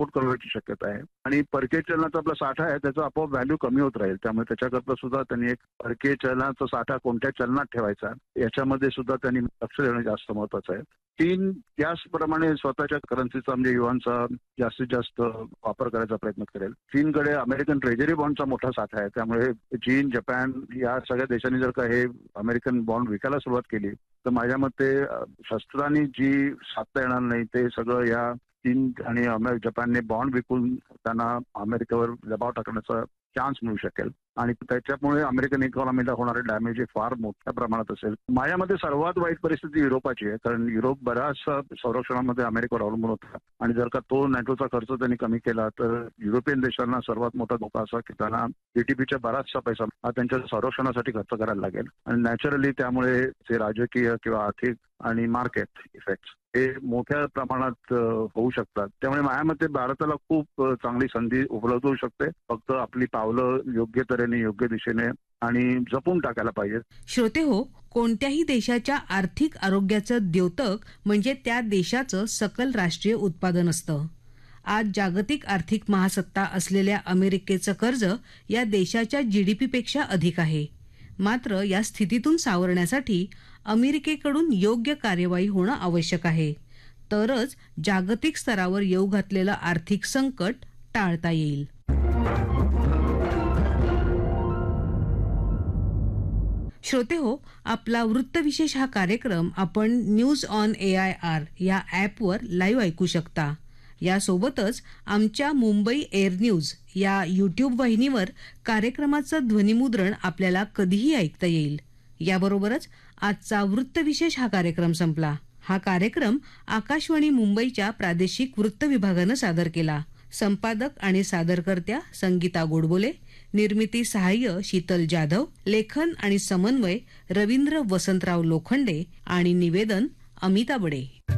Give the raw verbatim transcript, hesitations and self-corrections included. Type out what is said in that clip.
Export करण्याची शक्यता आहे आणि परकीय चलनाचा आपला साठा आहे त्याचा आपोआप व्हॅल्यू कमी होत राहील. त्यामुळे त्याच्याकरता सुद्धा त्यांनी एक परकीय चलनाचा साठा कोणत्या चलनात ठेवायचा याच्यामध्ये सुद्धा त्यांनी लक्ष देणं जास्त महत्वाचं आहे. चीन त्याचप्रमाणे स्वतःच्या करन्सीचा म्हणजे युआनचा जास्तीत जास्त वापर करायचा प्रयत्न करेल. चीनकडे अमेरिकन ट्रेजरी बॉन्डचा मोठा साठा आहे. त्यामुळे चीन, जपान या सगळ्या देशांनी जर का हे अमेरिकन बॉन्ड विकायला सुरुवात केली तर माझ्या मते शस्त्रांनी जी साधता येणार नाही ते सगळं या चीन आणि जपानने बॉन्ड विकून त्यांना अमेरिकेवर दबाव टाकण्याचा चान्स मिळू शकेल आणि त्याच्यामुळे अमेरिकन इकॉनॉमीला होणारे डॅमेज हे फार मोठ्या प्रमाणात असेल. माझ्या मते सर्वात वाईट परिस्थिती युरोपाची आहे, कारण युरोप बऱ्याचशा संरक्षणामध्ये अमेरिकेवर अवलंबून होता आणि जर का तो नॅटोचा खर्च त्यांनी कमी केला तर युरोपियन देशांना सर्वात मोठा धोका असा की त्यांना जीडीपीच्या बराचसा पैसा हा त्यांच्या संरक्षणासाठी खर्च करायला लागेल आणि नॅचरली त्यामुळे जे राजकीय किंवा आर्थिक आणि मार्केट इफेक्ट हे मोठ्या प्रमाणात होऊ शकतात. त्यामुळे माझ्या मते भारताला खूप चांगली संधी उपलब्ध होऊ शकते. फक्त आपली पावलं योग्य तऱ्हेने योग्य दिशेने आणि जपून टाकायला पाहिजे. श्रोते हो, कोणत्याही देशाच्या आर्थिक आरोग्याचं द्योतक म्हणजे त्या देशाचं सकल राष्ट्रीय उत्पादन असतं. आज जागतिक आर्थिक महासत्ता असलेल्या अमेरिकेचं कर्ज या देशाच्या जीडीपीपेक्षा अधिक आहे. मात्र या स्थितीतून सावरण्यासाठी अमेरिकेकडून योग्य कार्यवाही होणं आवश्यक आहे. तरच जागतिक स्तरावर येऊ घातलेलं आर्थिक संकट टाळता येईल. श्रोते हो, आपला वृत्तविशेष हा कार्यक्रम आपण news on A I R या ॲपवर लाईव्ह ऐकू शकता. यासोबतच आमच्या मुंबई एअर न्यूज या यूट्यूब वाहिनीवर कार्यक्रमाचं ध्वनिमुद्रण आपल्याला कधीही ऐकता येईल. याबरोबरच आजचा वृत्तविशेष हा कार्यक्रम संपला. हा कार्यक्रम आकाशवाणी मुंबईच्या प्रादेशिक वृत्त विभागानं सादर केला. संपादक आणि सादरकर्त्या संगीता गोडबोले, निर्मिती सहाय्य शीतल जाधव, लेखन आणि समन्वय रवींद्र वसंतराव लोखंडे आणि निवेदन अमिता बडे.